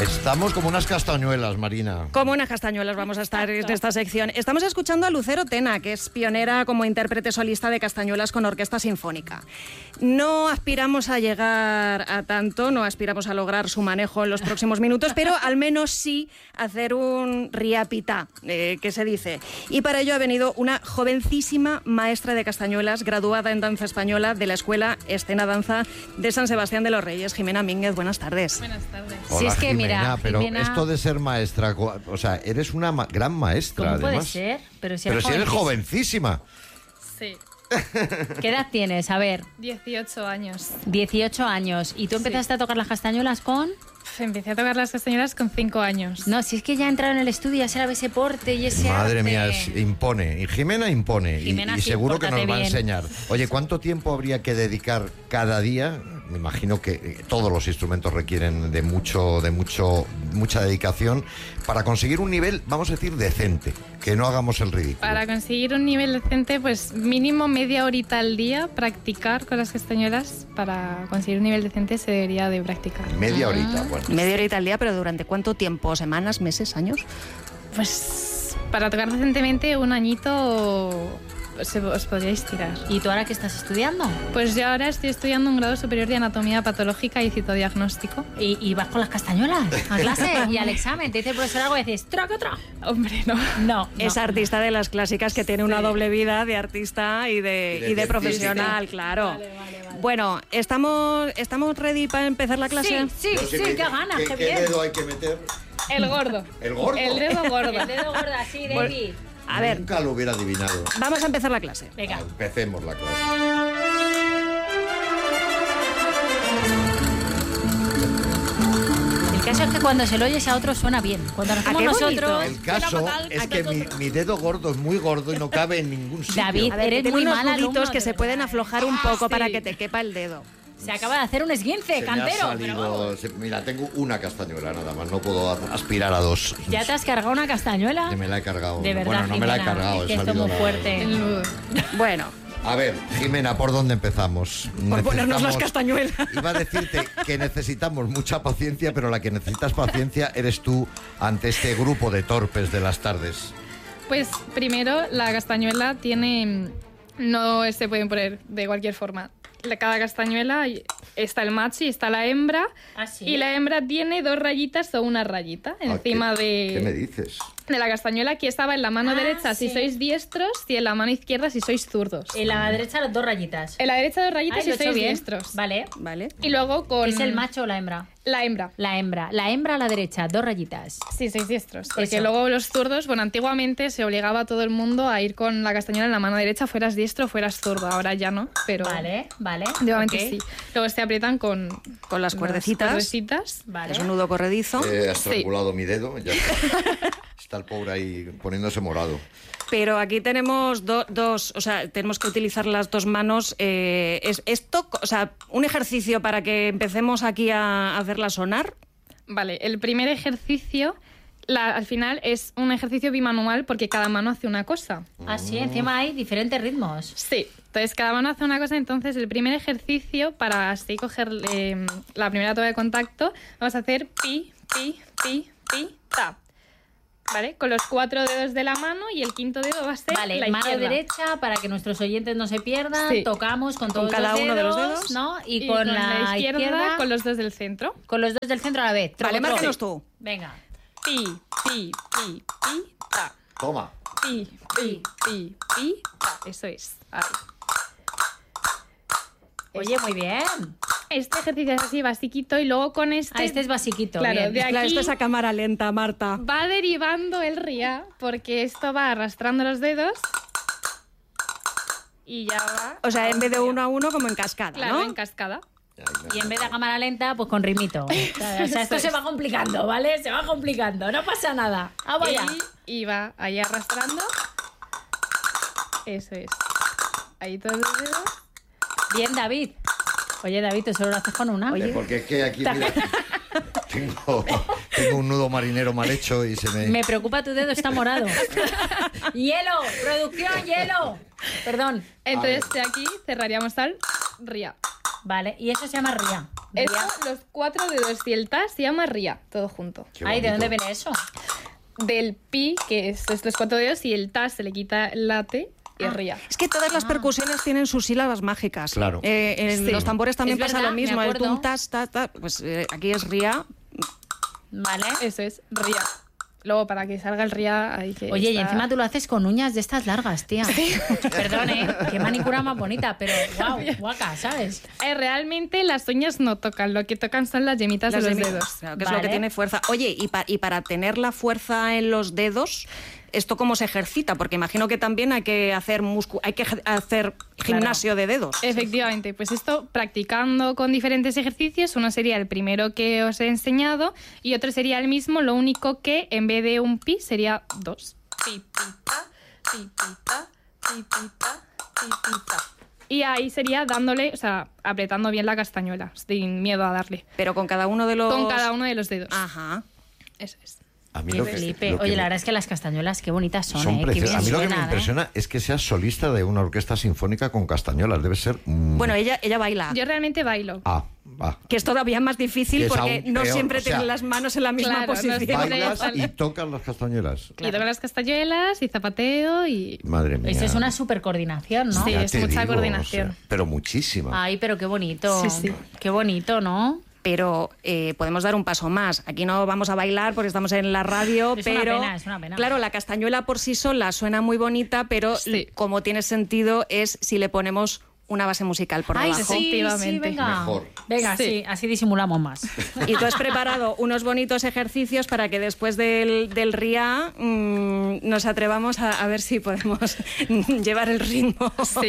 Estamos como unas castañuelas, Marina. Como unas castañuelas vamos a estar en esta sección. Estamos escuchando a Lucero Tena, que es pionera como intérprete solista de castañuelas con orquesta sinfónica. No aspiramos a llegar a tanto, no aspiramos a lograr su manejo en los próximos minutos, pero al menos sí hacer un riapitá, que se dice. Y para ello ha venido una jovencísima maestra de castañuelas, graduada en danza española de la Escuela Escena Danza de San Sebastián de los Reyes. Jimena Mínguez, buenas tardes. Buenas tardes. Hola, Si es que, Jimena, mira, pero Jimena... esto de ser maestra, o sea, eres una gran maestra, ¿Cómo además. puede ser? Pero si Pero si eres jovencísima. Sí, ¿Qué edad tienes? A ver, 18 años. 18 años. ¿Y tú empezaste a tocar las castañuelas con...? Empecé a tocar las castañuelas con 5 años. No, si es que ya entraron en el estudio, ya será ese porte y ese Madre arte. mía, impone. Y Jimena impone. Jimena, y sí, seguro que nos pórtate va a bien. enseñar. Oye, ¿cuánto tiempo habría que dedicar cada día? Me imagino que todos los instrumentos requieren de mucha dedicación para conseguir un nivel, vamos a decir, decente. Que no hagamos el ridículo. Para conseguir un nivel decente, pues mínimo media horita al día practicar con las castañuelas. Para conseguir un nivel decente se debería de practicar. Media horita, bueno. Media horita al día, pero ¿durante cuánto tiempo? ¿Semanas, meses, años? Pues para tocar decentemente un añito os podríais tirar. ¿Y tú ahora qué estás estudiando? Pues yo ahora estoy estudiando un grado superior de anatomía patológica y citodiagnóstico. ¿Y vas con las castañuelas a clase y al examen? Te dice el profesor algo y dices, ¡traca, tra! Hombre, no. No, Es artista de las clásicas que tiene una doble vida de artista y de profesional, claro. Vale. Bueno, ¿estamos ready para empezar la clase? Sí, qué ganas, qué bien. dedo hay que meter? El gordo. ¿El gordo? El dedo gordo. El dedo gordo así, David. A ver, Nunca lo hubiera adivinado. vamos a empezar la clase. Venga. Empecemos la clase. El caso es que cuando se lo oyes a otro suena bien. Cuando lo hacemos qué bonito. nosotros... El caso suena fatal. es que mi dedo gordo es muy gordo y no cabe en ningún sitio. David, A ver, eres que tiene muy unos mal alumno, nuditos que de se verdad. pueden aflojar un poco Sí. para que te quepa el dedo. Se acaba de hacer un esguince, Se me ha cantero. Pero salido, vamos. mira, tengo una castañuela nada más, no puedo aspirar a dos. ¿Ya te has cargado una castañuela? Que me la he cargado. De verdad, bueno, no me la he Jimena, cargado, es que he esto es salido muy fuerte. El nudo. Bueno, A ver, Jimena, ¿por dónde empezamos? por ponernos las Necesitamos- castañuelas. Iba a decirte que necesitamos mucha paciencia, pero la que necesitas paciencia eres tú ante este grupo de torpes de las tardes. Pues primero, la castañuela tiene... No se pueden poner de cualquier forma. Cada castañuela está el macho y está la hembra. ¿Ah, sí? Y la hembra tiene 2 rayitas o una rayita encima ¿Qué me de dices? la castañuela, que estaba en la mano Ah, derecha si sí. sois diestros y en la mano izquierda si sois zurdos. En la derecha las 2 rayitas. En la derecha 2 rayitas Ay, si lo he hecho sois bien. diestros. Vale. Vale. Y luego con... ¿Es el macho o la hembra? La hembra. La hembra. La hembra a la derecha, 2 rayitas. Sí, sois diestros. Porque Eso. luego los zurdos, bueno, antiguamente se obligaba a todo el mundo a ir con la castañuela en la mano derecha, fueras diestro o fueras zurdo. Ahora ya no, pero Vale. antiguamente ok. sí. Luego se aprietan con Las cuerdecitas. cuerdecitas. Vale. Es un nudo corredizo. He estrangulado mi dedo. Ya está el pobre ahí poniéndose morado. Pero aquí tenemos dos, o sea, tenemos que utilizar las 2 manos. ¿Es esto, o sea, un ejercicio para que empecemos aquí a hacerla sonar? Vale, el primer ejercicio, al final, es un ejercicio bimanual porque cada mano hace una cosa. Así, encima hay diferentes ritmos. Sí, entonces cada mano hace una cosa. Entonces, el primer ejercicio, para así coger la primera toma de contacto, vamos a hacer pi, pi, pi, pi, ta. ¿Vale? Con los 4 dedos de la mano y el 5.º dedo va a ser Vale, la mano izquierda. derecha, para que nuestros oyentes no se pierdan, Sí. tocamos con todos cada los uno de los dedos. ¿no? Y, Y con la izquierda, con los 2 del centro. con los 2 del centro a la vez. Vale, Troco, márcanos troco. tú. Venga. Pi, pi, pi, pi, ta. Toma. Pi, pi, pi, pi, ta. Eso es. Ahí. Oye, muy bien. Este ejercicio es así basiquito y luego con este... Este es basiquito. Claro, bien. de aquí- Claro, esto es a cámara lenta, Marta. Va derivando el ría, porque esto va arrastrando los dedos y ya va... O sea, en vez de 1 a 1 como en cascada, Claro, ¿no? en cascada. Y en vez de a cámara lenta, pues con ritmito. O sea, esto se va complicando, ¿vale? Se va complicando, no pasa nada. Ah, vaya. Y va ahí arrastrando. Eso es. Ahí todos los dedos. Bien, David. Oye, David, tú solo lo haces con una. Porque es que aquí, mira, tengo un nudo marinero mal hecho y se me... Me preocupa tu dedo, está morado. ¡Hielo! ¡Producción, hielo! Perdón. Entonces de aquí cerraríamos al ría. Vale, y eso se llama ría. Esto, los 4 dedos y el ta se llama ría, todo junto. Qué Ay, ¿de bonito. dónde viene eso? Del pi, que es los 4 dedos, y el ta se le quita la t y ría. Es que todas las percusiones tienen sus sílabas mágicas. Claro. En los tambores también Es pasa verdad, lo mismo. me El acuerdo. tum, tas, ta, ta. Pues aquí es ría. Vale. Eso es, ría. Luego, para que salga el ría, hay que... Oye, y estar- encima tú lo haces con uñas de estas largas, tía. Perdón, qué manicura más bonita, pero wow, guaca, ¿sabes? Realmente las uñas no tocan, lo que tocan son las yemitas Las de los yemitas, dedos. claro, que es lo que Vale. tiene fuerza. Oye, y para tener la fuerza en los dedos, ¿esto cómo se ejercita? Porque imagino que también hay que hacer hacer gimnasio de dedos. Efectivamente, pues esto practicando con diferentes ejercicios, uno sería el primero que os he enseñado y otro sería el mismo, lo único que en vez de un pi sería 2. Pi, pi, ta, pi, pi, ta, pi, pi, ta, pi, pi, ta. Y ahí sería dándole, o sea, apretando bien la castañuela, sin miedo a darle. Pero con cada uno de los... Con cada uno de los dedos. Ajá. Eso es. A mí Qué lo que, flipe. lo que Oye, me- la verdad es que las castañuelas, qué bonitas son, son qué preciosas. bien A mí lo que me suenan, impresiona es que seas solista de una orquesta sinfónica con castañuelas. Debe ser... Bueno, ella baila. Yo realmente bailo. Va. Que es todavía más difícil Que es porque aún no peor, siempre o sea, tienen las manos en la misma claro, no posición. siempre- Bailas vale. y tocas las castañuelas. Y toco las castañuelas y zapateo y... Madre mía. Eso es una super coordinación, ¿no? Sí. Ya es te mucha digo, coordinación. o sea, pero muchísima. Ay, pero qué bonito. Sí, sí. Qué bonito, ¿no? Pero podemos dar un paso más. Aquí no vamos a bailar porque estamos en la radio, Es una pero pena, es una pena. claro, la castañuela por sí sola suena muy bonita, pero Sí. como tiene sentido es si le ponemos una base musical por Ay, debajo. sí, sí, Efectivamente. venga. Mejor. Venga, Sí. sí, así disimulamos más. Y tú has preparado unos bonitos ejercicios para que después del RIA nos atrevamos a ver si podemos llevar el ritmo. Sí.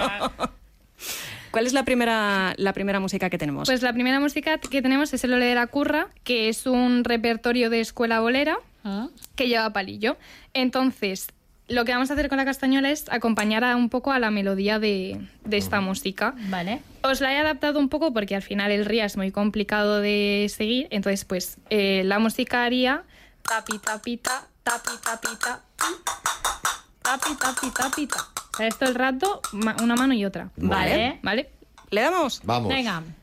¿Cuál es la primera música que tenemos? Pues la primera música que tenemos es el Ole de la Curra, que es un repertorio de escuela bolera que lleva palillo. Entonces, lo que vamos a hacer con la castañuela es acompañar un poco a la melodía de esta música. Vale. Os la he adaptado un poco porque al final el ría es muy complicado de seguir. Entonces, pues la música haría tapi, tapita, tapi, tapita, tapi, tapi, tapita. O sea, esto el rato, una mano y otra. Vale. ¿Vale? ¿Le damos? Vamos. Venga.